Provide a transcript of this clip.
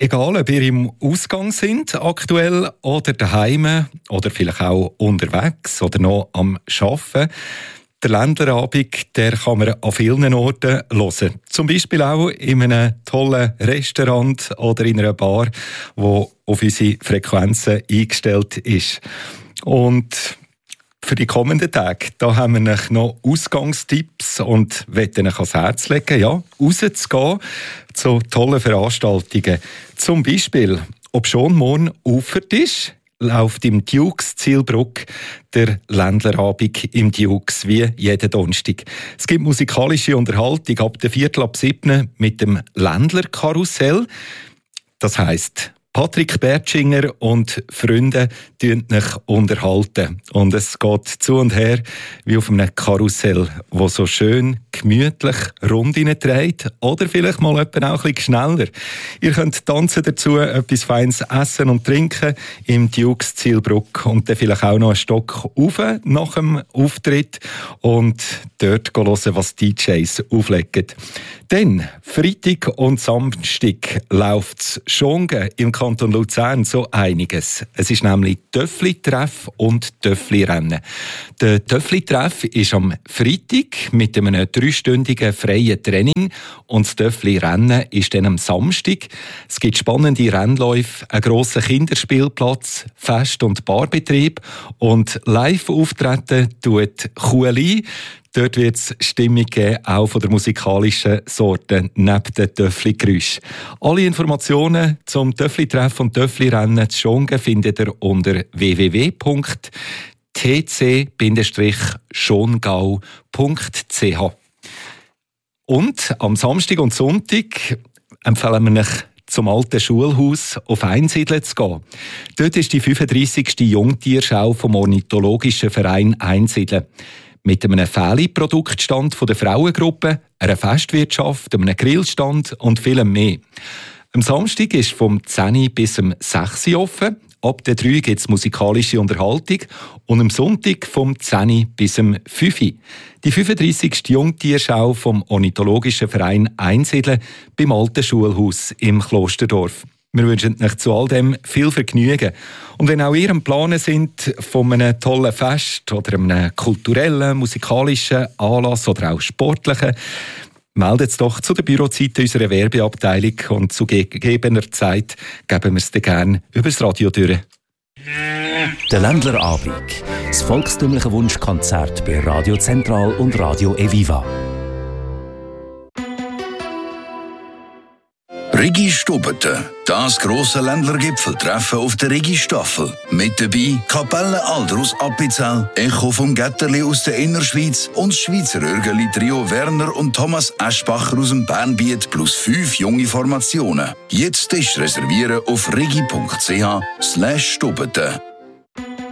Egal, ob ihr im Ausgang sind aktuell oder daheim oder vielleicht auch unterwegs oder noch am Arbeiten. Der Ländlerabend, der kann man an vielen Orten hören. Zum Beispiel auch in einem tollen Restaurant oder in einer Bar, wo auf unsere Frequenzen eingestellt ist. Und für die kommenden Tage, da haben wir noch Ausgangstipps und möchten euch ans Herz legen, ja, rauszugehen zu tollen Veranstaltungen. Zum Beispiel, ob schon morgen Ufert ist, läuft im Dukes Zielbruck der Ländlerabend im Dukes wie jeden Donnerstag. Es gibt musikalische Unterhaltung ab der 6:45 mit dem Ländlerkarussell. Das heisst, Patrick Bertschinger und Freunde unterhalten. Und es geht zu und her wie auf einem Karussell, wo so schön gemütlich rund dreht oder vielleicht mal auch ein bisschen schneller. Ihr könnt tanzen dazu, etwas Feines essen und trinken im Dukes Zielbruck und dann vielleicht auch noch einen Stock rauf nach dem Auftritt und dort hören, was DJs auflegen. Dann, Freitag und Samstag läuft es schon im Kanton Luzern so einiges. Es ist nämlich Töffli-Treff und Töffli-Rennen. Der Töffli-Treff ist am Freitag mit einem 3-stündigen freien Training und das Töffli-Rennen ist dann am Samstag. Es gibt spannende Rennläufe, einen grossen Kinderspielplatz, Fest- und Barbetrieb und Live-Auftreten tut Kueli. Dort wird es Stimmung geben, auch von der musikalischen Sorte, neben den Töffli-Geräuschen. Alle Informationen zum Töffli-Treff und Töffli-Rennen zu Schongen findet ihr unter www.tc-schongau.ch. Und am Samstag und Sonntag empfehlen wir euch, zum alten Schulhaus auf Einsiedeln zu gehen. Dort ist die 35. Jungtierschau vom Ornithologischen Verein Einsiedeln. Mit einem Fähli-Produktstand der Frauengruppe, einer Festwirtschaft, einem Grillstand und vielem mehr. Am Samstag ist vom 10 bis 6 Uhr offen. Ab der 3 gibt es musikalische Unterhaltung und am Sonntag vom 10 bis 5 Uhr. Die 35. Jungtierschau vom Ornithologischen Verein Einsiedeln beim alten Schulhaus im Klosterdorf. Wir wünschen euch zu all dem viel Vergnügen. Und wenn auch ihr am Planen sind von einem tollen Fest oder einem kulturellen, musikalischen Anlass oder auch sportlichen, meldet es doch zu der Bürozeit unserer Werbeabteilung und zu gegebener Zeit geben wir es dir gerne übers Radio durch. Der Ländlerabend. Das volkstümliche Wunschkonzert bei Radio Zentral und Radio Eviva. Rigi Stubeten, das grosse Ländlergipfeltreffen auf der Rigi-Staffel. Mit dabei Kapelle Alder aus Appenzell, Echo vom Getterli aus der Innerschweiz und das Schweizer Örgeli-Trio Werner und Thomas Eschbacher aus dem Bernbiet plus 5 junge Formationen. Jetzt ist reservieren auf rigi.ch/Stubeten.